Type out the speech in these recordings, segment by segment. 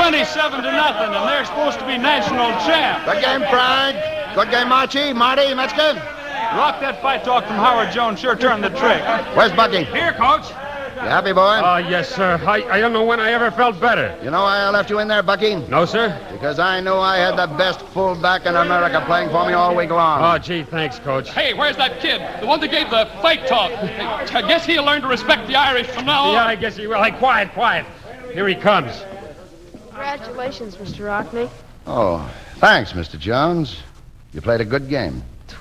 27-0, and they're supposed to be national champs. Good game, Frank. Good game, Marty, Metzger. Rock, that fight talk from Howard Jones sure turned the trick. Where's Bucky? Here, Coach. You happy, boy? Yes, sir. I don't know when I ever felt better. You know why I left you in there, Bucky? No, sir? Because I knew I had the best fullback in America playing for me all week long. Oh, gee, thanks, Coach. Hey, where's that kid? The one that gave the fight talk. I guess he'll learn to respect the Irish from now on. Yeah, I guess he will. Hey, quiet. Here he comes. Congratulations, Mr. Rockney. Oh, thanks, Mr. Jones. You played a good game.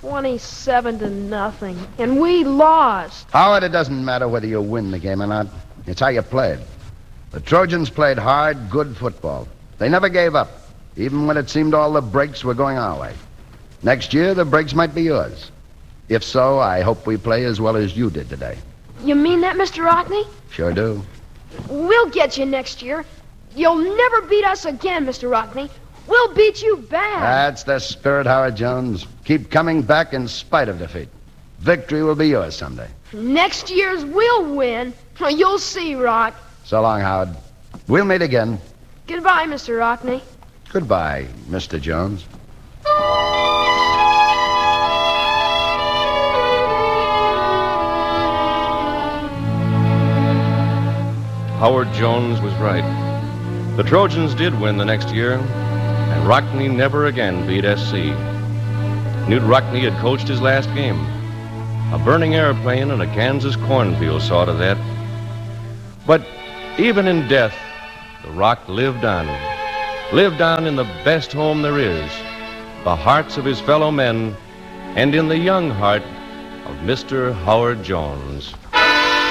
27-0, and we lost. Howard, it doesn't matter whether you win the game or not. It's how you played. The Trojans played hard, good football. They never gave up, even when it seemed all the breaks were going our way. Next year, the breaks might be yours. If so, I hope we play as well as you did today. You mean that, Mr. Rockney? Sure do. We'll get you next year. You'll never beat us again, Mr. Rockney. We'll beat you bad. That's the spirit, Howard Jones. Keep coming back in spite of defeat. Victory will be yours someday. Next year's we'll win. You'll see, Rock. So long, Howard. We'll meet again. Goodbye, Mr. Rockney. Goodbye, Mr. Jones. Howard Jones was right. The Trojans did win the next year, and Rockney never again beat SC. Knute Rockney had coached his last game. A burning airplane in a Kansas cornfield saw to that. But even in death, the Rock lived on in the best home there is, the hearts of his fellow men, and in the young heart of Mr. Howard Jones.